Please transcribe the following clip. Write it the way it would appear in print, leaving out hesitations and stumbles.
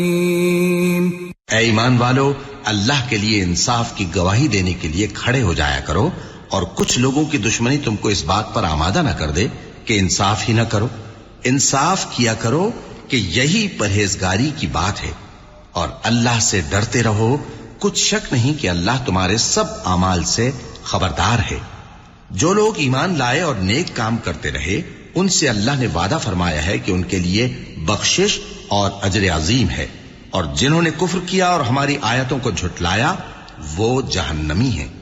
ऐ ईमान वालो, अल्लाह के लिए इंसाफ की गवाही देने के लिए खड़े हो जाया करो और कुछ लोगों की दुश्मनी तुमको इस बात पर आमादा न कर दे कि इंसाफ ही न करो। इंसाफ किया करो कि यही परहेजगारी की बात है और अल्लाह से डरते रहो। कुछ शक नहीं कि अल्लाह तुम्हारे सब अमाल से खबरदार है। जो लोग ईमान लाए और नेक काम करते रहे, उनसे अल्लाह ने वादा फरमाया है कि उनके लिए बख्शिश और अजर अजीम है, और जिन्होंने कुफ्र किया और हमारी आयतों को झुटलाया वो जहन्नमी हैं।